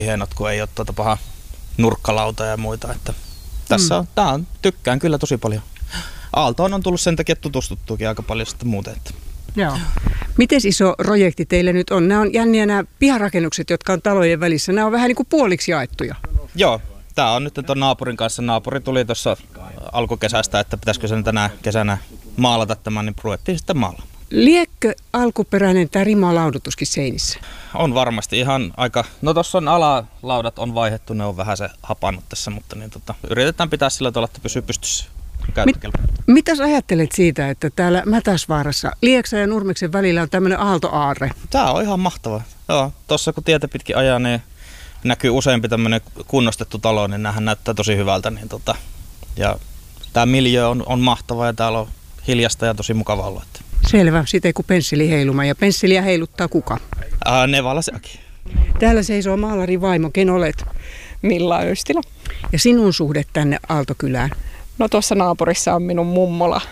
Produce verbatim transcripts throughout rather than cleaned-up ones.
hienot, kun ei ole tuota paha nurkkalauta ja muita. Että tässä on, tää on, tykkään kyllä tosi paljon. Aaltoon on tullut sen takia tutustuttuakin aika paljon sitten muuten. Että. Joo. Miten iso projekti teille nyt on? Nämä on jänniä nämä piharakennukset, jotka on talojen välissä. Nämä on vähän niin kuin puoliksi jaettuja. Joo, tämä on nyt tuon naapurin kanssa. Naapuri tuli tuossa alkukesästä, että pitäisikö sen tänä kesänä maalata tämän, niin ruvettiin sitten maalaamaan. Liekkö alkuperäinen tämä rimalaudutuskin seinissä? On varmasti ihan aika, no tuossa on alalaudat on vaihdettu, ne on vähän se hapannut tässä, mutta niin tota, yritetään pitää sillä tavalla, että pysyy pystyssä. Mit, mitäs ajattelet siitä, että täällä Mätäsvaarassa Lieksan ja Nurmeksen välillä on tämmöinen aaltoaarre? Tämä on ihan mahtavaa. Joo, tuossa kun tietä pitkin ajaa, niin näkyy useampi tämmöinen kunnostettu talo, niin näähän näyttää tosi hyvältä. Niin tota, ja tämä miljöö on, on mahtava ja täällä on hiljasta ja tosi mukava olla. Selvä, siitä ei kuin pensseli heiluma. Ja pensseliä heiluttaa kuka? Ää, Nevala sekin. Täällä seisoo maalari vaimo. Ken olet? Milla Öystilä. Ja sinun suhde tänne Aaltokylään? No tuossa naapurissa on minun mummola.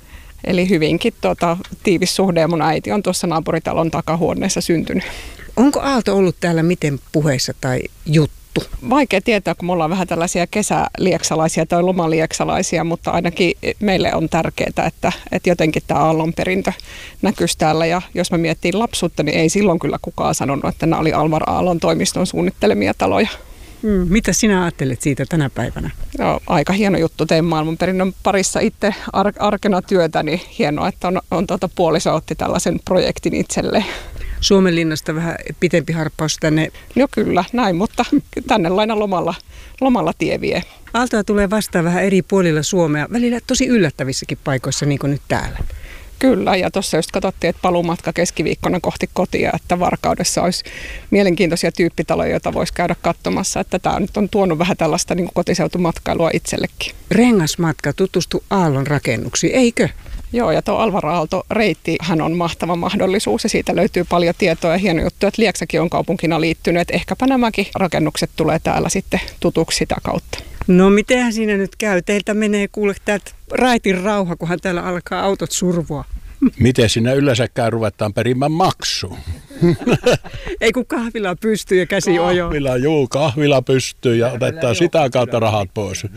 Eli hyvinkin tota, tiivis suhde ja mun äiti on tuossa naapuritalon takahuoneessa syntynyt. Onko Aalto ollut täällä miten puheissa tai juttu? Vaikea tietää, kun me ollaan vähän tällaisia kesälieksalaisia tai lomalieksalaisia, mutta ainakin meille on tärkeää, että, että jotenkin tämä aallonperintö näkyisi täällä. Ja jos mä miettiin lapsuutta, niin ei silloin kyllä kukaan sanonut, että nämä oli Alvar Aallon toimiston suunnittelemia taloja. Hmm, mitä sinä ajattelet siitä tänä päivänä? No, aika hieno juttu. Tein maailmanperinnön parissa itse ar- arkena työtä, niin hienoa, että on, on tuota puoliso otti tällaisen projektin itselleen. Suomenlinnasta vähän pitempi harppaus tänne. No kyllä, näin, mutta tänne laina lomalla, lomalla tie vie. Aaltoa tulee vastaan vähän eri puolilla Suomea, välillä tosi yllättävissäkin paikoissa, niin kuin nyt täällä. Kyllä, ja tuossa just katsottiin, että paluumatka keskiviikkona kohti kotia, että Varkaudessa olisi mielenkiintoisia tyyppitaloja, joita voisi käydä katsomassa. Että tämä nyt on tuonut vähän tällaista niin kuin kotiseutumatkailua itsellekin. Rengasmatka tutustu Aallon rakennuksiin, eikö? Joo, ja tuo Alvar Aalto-reitti, hän on mahtava mahdollisuus ja siitä löytyy paljon tietoa ja hieno juttu, että Lieksakin on kaupunkina liittynyt, että ehkäpä nämäkin rakennukset tulee täällä sitten tutuksi sitä kautta. No mitenhän siinä nyt käy? Teiltä menee kuule täältä raitin rauha, kunhan täällä alkaa autot survoa. Miten siinä yleensäkään ruvetaan perimään maksu? Ei kun kahvila pystyy ja käsi ojo. Kahvila, juu, kahvila pystyy ja otetaan sitä kautta rahat pois.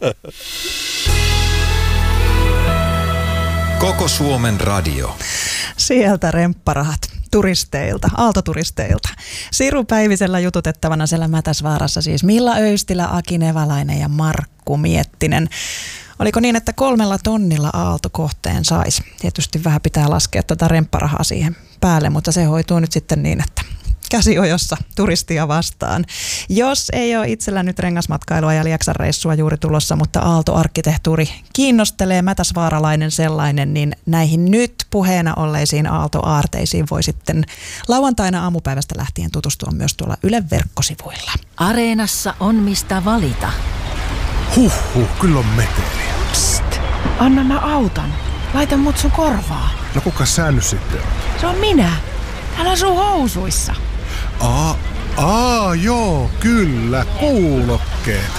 Koko Suomen radio. Sieltä rempparahat turisteilta, aaltoturisteilta. Siru Päivisellä jututettavana siellä Mätäsvaarassa siis Milla Öystilä, Aki Nevalainen ja Markku Miettinen. Oliko niin, että kolmella tonnilla aaltokohteen saisi? Tietysti vähän pitää laskea tuota rempparahaa siihen päälle, mutta se hoituu nyt sitten niin, että käsiojossa turistia vastaan. Jos ei ole itsellä nyt rengasmatkailua ja Lieksan reissua juuri tulossa, mutta aaltoarkkitehtuuri kiinnostelee, mätäsvaaralainen sellainen, niin näihin nyt puheena olleisiin aaltoaarteisiin voi sitten lauantaina aamupäivästä lähtien tutustua myös tuolla Ylen verkkosivuilla. Areenassa on mistä valita. Huhhuh, kyllä on meteliä. Psst, anna mä autan. Laita mut sun korvaa. No kuka sä nyt sitten? Se on minä. Täällä sun housuissa. Aa, aa, joo, kyllä, kuulokkeet.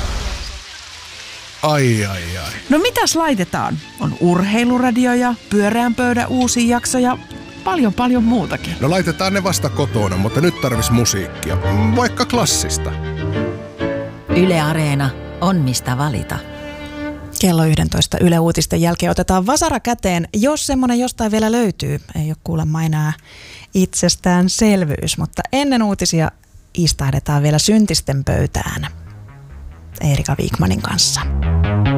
Ai, ai, ai. No mitäs laitetaan? On urheiluradio ja pyöreän pöydän uusi jakso ja paljon paljon muutakin. No laitetaan ne vasta kotona, mutta nyt tarvis musiikkia. Vaikka klassista. Yle Areena on mistä valita. Kello yksitoista Yle Uutisten jälkeen otetaan vasara käteen, jos semmoinen jostain vielä löytyy. Ei ole kuulemma enää itsestäänselvyys, mutta ennen uutisia istahdetaan vielä syntisten pöytään Eerika Wikmanin kanssa.